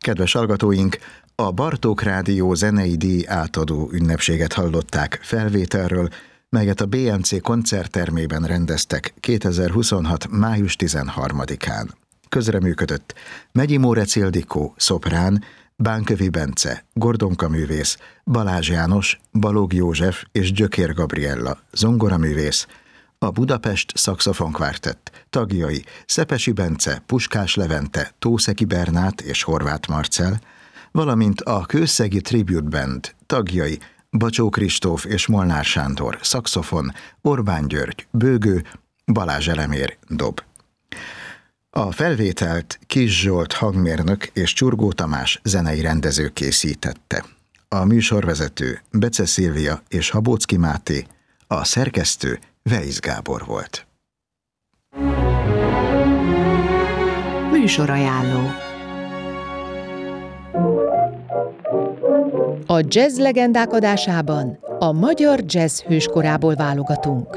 Kedves hallgatóink, a Bartók Rádió zenei díj átadó ünnepséget hallották felvételről, melyet a BMC koncerttermében rendeztek 2026. május 13-án. Közreműködött Megyi Mórec Ildikó, szoprán, Bánkövi Bence, Gordonka művész, Balázs János, Balog József és Gyökér Gabriella, zongoraművész, a Budapest Szaxofonkvártett tagjai Szepesi Bence, Puskás Levente, Tószeki Bernát és Horváth Marcell, valamint a Kőszegi Tribute Band tagjai Bacsó Kristóf és Molnár Sándor, szaxofon, Orbán György, bőgő, Balázs Elemér, dob. A felvételt Kis Zsolt hangmérnök és Csurgó Tamás zenei rendező készítette. A műsorvezető Bece Szilvia és Habóczky Máté, a szerkesztő Weisz Gábor volt. Műsorajánló. A jazz legendák adásában a magyar jazz hőskorából válogatunk.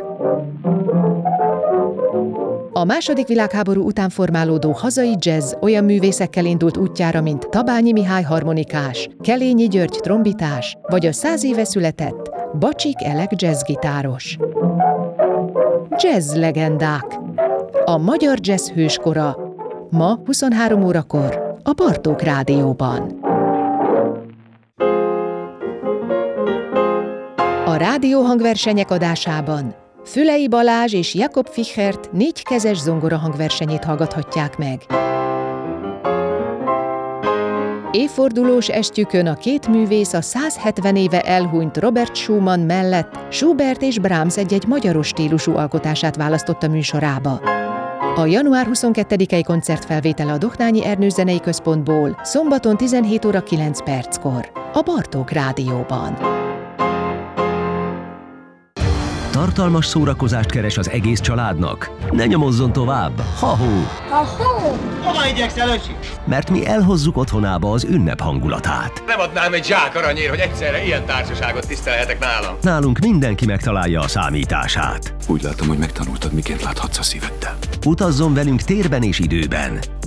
A II. Világháború után formálódó hazai jazz olyan művészekkel indult útjára, mint Tabányi Mihály harmonikás, Kelényi György trombitás, vagy a 100 éve született Bacsik Elek jazzgitáros. Jazz legendák. A magyar jazz hőskora ma 23 órakor a Bartók Rádióban. A rádióhangversenyek adásában Fülei Balázs és Jakob Fichert 4 kezes zongora hangversenyét hallgathatják meg. Évfordulós estjükön a két művész a 170 éve elhunyt Robert Schumann mellett Schubert és Brahms egy-egy magyaros stílusú alkotását választotta műsorába. A január 22-i koncertfelvétele a Dohnányi Ernő Zenei Központból szombaton 17 óra 9 perckor a Bartók Rádióban. Tartalmas szórakozást keres az egész családnak? Ne nyomozzon tovább! Ha-hó! Ha-hó! Hova igyekszel, öcsi? Mert mi elhozzuk otthonába az ünnep hangulatát. Nem adnám egy zsák aranyért, hogy egyszerre ilyen társaságot tisztelhetek nálam. Nálunk mindenki megtalálja a számítását. Úgy látom, hogy megtanultad, miként láthatsz a szíveddel. Utazzon velünk térben és időben.